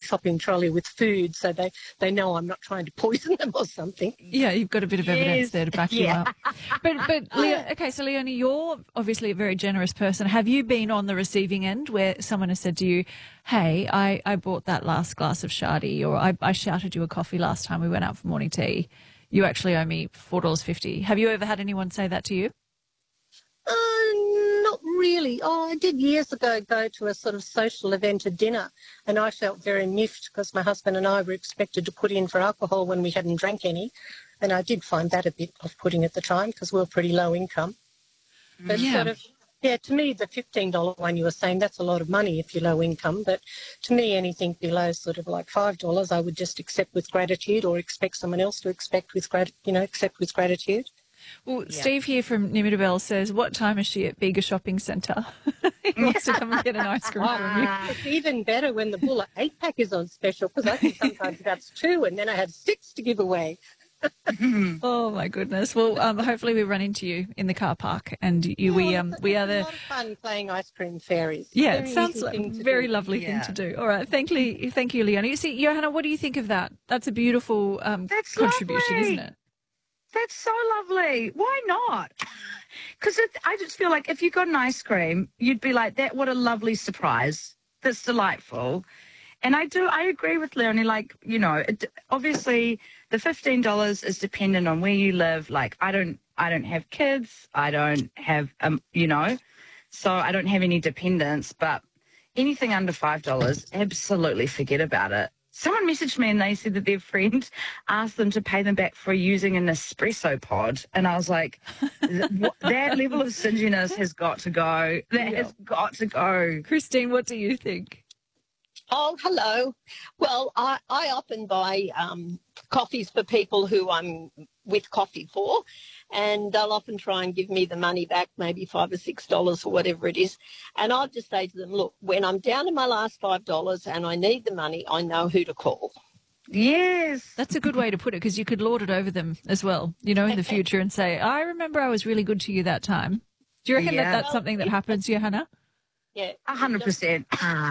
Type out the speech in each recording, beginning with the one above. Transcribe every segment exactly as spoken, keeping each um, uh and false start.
shopping trolley with food, so they, they know I'm not trying to poison them or something. Yeah, you've got a bit of evidence yes. there to back yeah. you up. But, but Leo, okay, so Leonie, you're obviously a very generous person. Have you been on the receiving end where someone has said to you, hey, I, I bought that last glass of Shardy, or I, I shouted you a coffee last time we went out for morning tea. You actually owe me four dollars fifty. Have you ever had anyone say that to you? Uh, not really. Oh, I did years ago go to a sort of social event, a dinner, and I felt very miffed because my husband and I were expected to put in for alcohol when we hadn't drank any, and I did find that a bit off-putting at the time because we were pretty low income. But yeah. sort of, yeah, to me, the fifteen dollars one you were saying, that's a lot of money if you're low income, but to me, anything below sort of like five dollars, I would just accept with gratitude or expect someone else to expect with grat- you know, accept with gratitude. Well, yeah. Steve here from Nimidabel says, what time is she at Bega Shopping Centre? He wants to come and get an ice cream from you. It's even better when the Bulla eight-pack is on special because I think sometimes that's two and then I have six to give away. Oh, my goodness. Well, um, hopefully we run into you in the car park and you, oh, we um we are the... It's a lot of fun playing ice cream fairies. Yeah, very it sounds like a very do. lovely yeah. thing to do. All right, thank you, thank you, Leonie. You see, Johanna, what do you think of that? That's a beautiful um, that's contribution, lovely. isn't it? That's so lovely. Why not? Because I just feel like if you got an ice cream, you'd be like, that, what a lovely surprise. That's delightful. And I do, I agree with Leonie, like, you know, it, obviously the fifteen dollars is dependent on where you live. Like, I don't, I don't have kids. I don't have, um, you know, so I don't have any dependents, but anything under five dollars, absolutely forget about it. Someone messaged me and they said that their friend asked them to pay them back for using an espresso pod. And I was like, that level of stinginess has got to go. That yeah. has got to go. Christine, what do you think? Oh, hello. Well, I, I often buy um, coffees for people who I'm with coffee for, and they'll often try and give me the money back, maybe five or six dollars or whatever it is. And I'll just say to them, look, when I'm down to my last five dollars and I need the money, I know who to call. Yes. That's a good way to put it because you could lord it over them as well, you know, in the future and say, I remember I was really good to you that time. Do you reckon yeah. that that's something that happens, Johanna? Yeah. A hundred percent.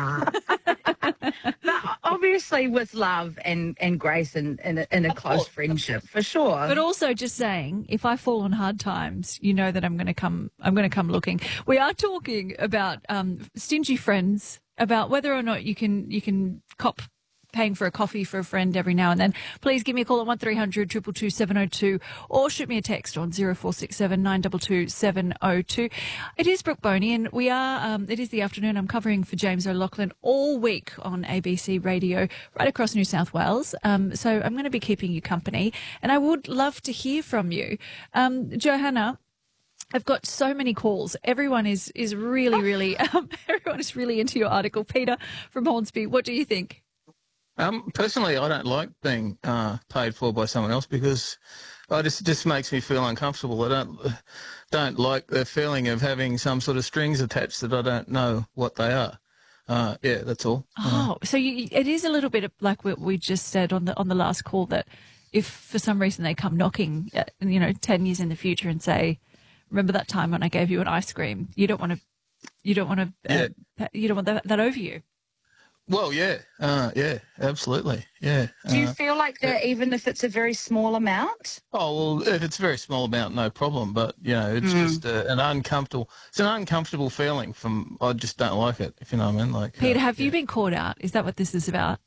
But obviously with love and, and grace and, and, a, and a close friendship, for sure. But also just saying, if I fall on hard times, you know that I'm going to come, I'm going to come looking. We are talking about um, stingy friends, about whether or not you can, you can cop paying for a coffee for a friend every now and then. Please give me a call on one three hundred two two two seven oh two or shoot me a text on zero four six seven nine two two seven oh two. It is Brooke Boney and we are, um, it is the afternoon. I'm covering for James O'Loughlin all week on A B C Radio right across New South Wales. Um, so I'm going to be keeping you company and I would love to hear from you. Um, Johanna, I've got so many calls. Everyone is, is really, really, um, everyone is really into your article. Peter from Hornsby, what do you think? Um, personally, I don't like being uh, paid for by someone else because I just just makes me feel uncomfortable. I don't don't like the feeling of having some sort of strings attached that I don't know what they are. Uh, yeah, that's all. Oh, uh, so you, it is a little bit like what we just said on the on the last call that if for some reason they come knocking, uh, you know, ten years in the future and say, "Remember that time when I gave you an ice cream?" You don't want to, you don't want to, uh, yeah. you don't want that, that over you. Well, yeah, uh, yeah, absolutely, yeah. Do you uh, feel like that yeah. even if it's a very small amount? Oh, well, if it's a very small amount, no problem, but, you know, it's mm. just uh, an uncomfortable, it's an uncomfortable feeling from, I just don't like it, if you know what I mean. Like, Peter, uh, have yeah. you been caught out? Is that what this is about?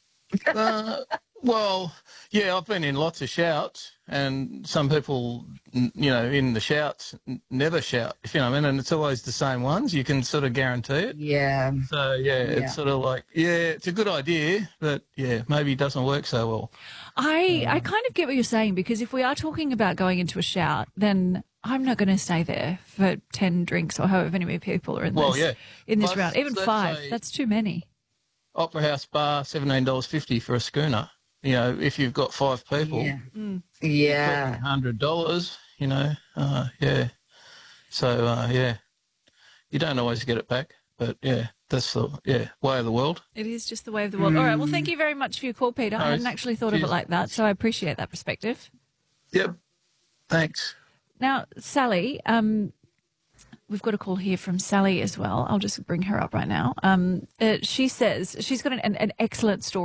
uh, well, yeah, I've been in lots of shouts and some people, you know, in the shouts never shout, if you know what I mean, and it's always the same ones. You can sort of guarantee it. Yeah. So, yeah, yeah. it's sort of like, yeah, it's a good idea, but, yeah, maybe it doesn't work so well. I, um, I kind of get what you're saying because if we are talking about going into a shout, then I'm not going to stay there for ten drinks or however many people are in well, this, yeah. in this Plus, round. Even five, that's too many. Opera House Bar, seventeen dollars fifty for a schooner. You know, if you've got five people, yeah, mm. yeah. one hundred dollars, you know, uh, yeah. So, uh, yeah, you don't always get it back, but, yeah, that's the yeah way of the world. It is just the way of the world. Mm. All right, well, thank you very much for your call, Peter. No, I hadn't actually thought cheers. of it like that, so I appreciate that perspective. Yep, thanks. Now, Sally, um, we've got a call here from Sally as well. I'll just bring her up right now. Um, uh, she says she's got an, an, an excellent story.